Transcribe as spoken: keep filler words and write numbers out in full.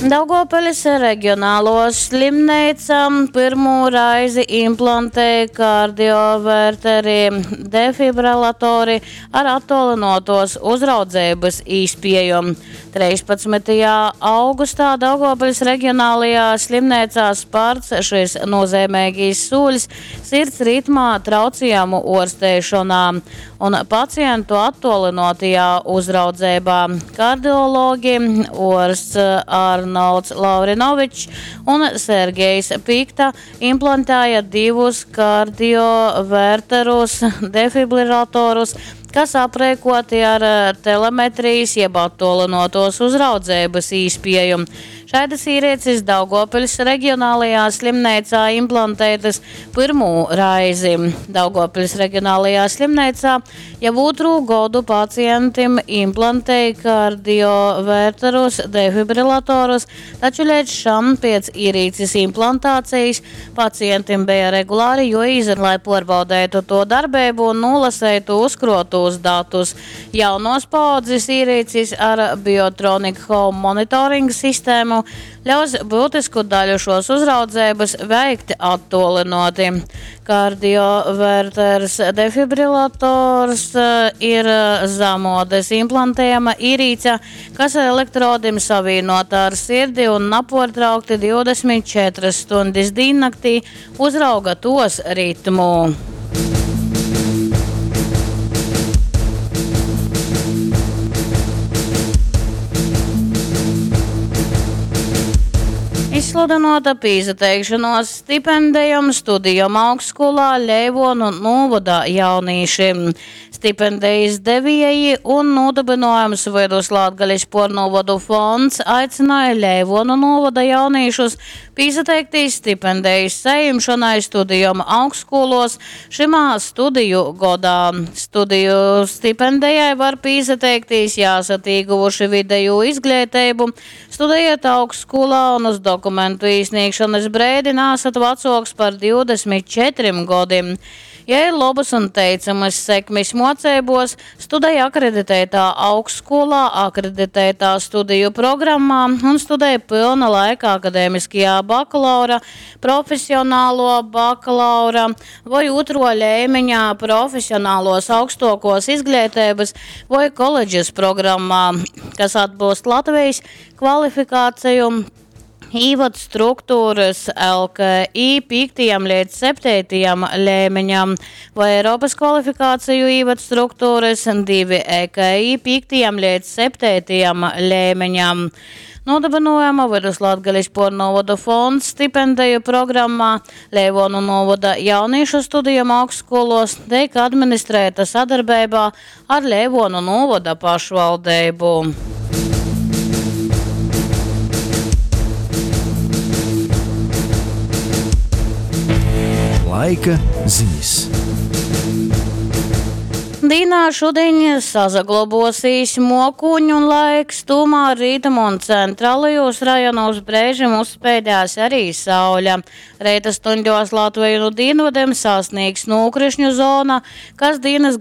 Daugavpils reģionālo slimnīca pirmo reizi implantēja kardioverteri defibrilatori ar attālinātos uzraudzības īspēju. trīspadsmitajā augustā Daugavpils reģionālajā slimnīcā spārts šis nozīmīgais soļs sirds ritmā traucējumu ārstēšanā un pacientu attālinātajā uzraudzībā. Kardiologi ārsts Arnolds Laurinovičs un Sergejs Pikta implantēja divus kardioverterus defibrilatorus, kas aprēkoti ar telemetrijas jeb attālinātos uzraudzības īspēju. Šādas ierīces Daugavpils reģionālajā slimnīcā implantētas pirmo reizi. Daugavpils reģionālajā slimnīcā jau otru gadu pacientiem implantēja kardioverterus defibrilatorus, taču līdz šam pēc ierīces implantācijas pacientiem bija regulāri jāīzer, lai pārbaudētu to darbību un nolasētu uzkrotos datus. Jaunos paudzes ierīces ar Biotronic Home monitoring sistēmu ļaus būtisku daļu šos uzraudzības veikt attālināti. Kardioverters defibrilators ir zemodes implantējama ierīce, kas ar elektrodiem savienota ar sirdi un nepārtraukti divdesmit četras stundas diennaktī uzrauga tos ritmu. Izsludinota pīzateikšanos stipendijam studijam augstskolā Leivonu novada jauniešiem. Stipendijas devējai un nodibinājums Vidus Latgaļas pornovadu fonds aicināja Leivonu novada jauniešus pīzateikties stipendijas saimšanai studijam augstskolos šimā studiju godā. Studiju stipendijai var pīzateikties jāsat ieguvuši vidēju izglītību, studējot augstskolā un uz dokumentu īsniegšanas brēdi nesat vecāks par divdesmit četriem gadiem. Ja ir labas un teicamas sekmes mocībos, studēja akreditētā augstskolā, akreditētā studiju programmā un studēja pilna laika akadēmiskajā bakalaura, profesionālo bakalaura vai otro līmeņā profesionālos augstākos izglītības vai koledžas programmā, kas atbilst Latvijas kvalifikāciju īvadu struktūras L K I piektajam līdz septītajam līmeņam vai Eiropas kvalifikāciju īvadu struktūras divi E K I piektajam līdz septītajam līmeņam. Nodibinājuma Vidus Latgaļas pornovadu fonds stipendiju programmā Leivonu novada jauniešu studijām augstskolos tiek administrēta sadarbībā ar Leivonu novada pašvaldību. Laika ziņas. Dīnā šodien sazaglabosīs mokuņu un laiks, tūmā rītam un centrālajos rajonos brēžiem uzspēdās arī sauļa. Reita stundos Latviju no dienvidiem sasniegs nokrišņu zona, kas dienas